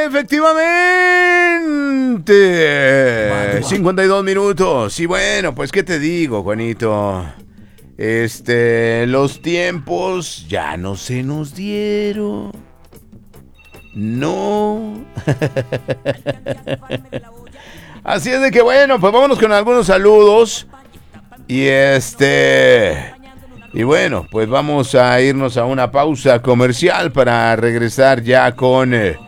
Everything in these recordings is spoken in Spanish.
Efectivamente. 52 minutos. Y bueno, pues, ¿qué te digo, Juanito? Los tiempos ya no se nos dieron. No. Así es de que bueno, pues vámonos con algunos saludos. Y y bueno, pues vamos a irnos a una pausa comercial para regresar ya con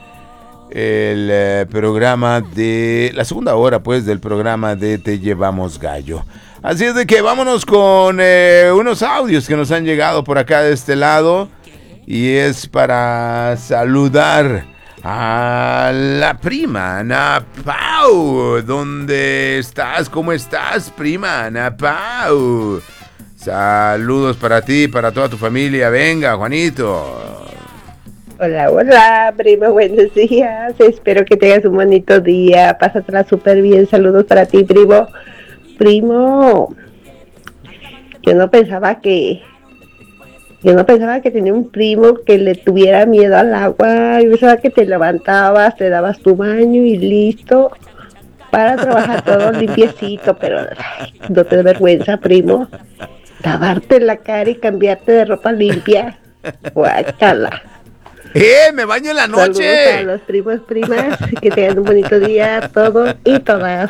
el programa de la segunda hora, pues, del programa de Te Llevamos Gallo. Así es de que vámonos con unos audios que nos han llegado por acá de este lado. Y es para saludar a la prima Ana Pau. ¿Dónde estás? ¿Cómo estás, prima Ana Pau? Saludos para ti y para toda tu familia. Venga, Juanito. Hola, hola, primo, buenos días. Espero que tengas un bonito día. Pásatela súper bien. Saludos para ti, primo. Primo, yo no pensaba que tenía un primo que le tuviera miedo al agua. Yo pensaba que te levantabas, te dabas tu baño y listo para trabajar todo limpiecito, pero ay, no te da vergüenza, primo, lavarte la cara y cambiarte de ropa limpia. Guácala. Me baño en la noche. Saludos a los primos, primas, que tengan un bonito día, todos y todas.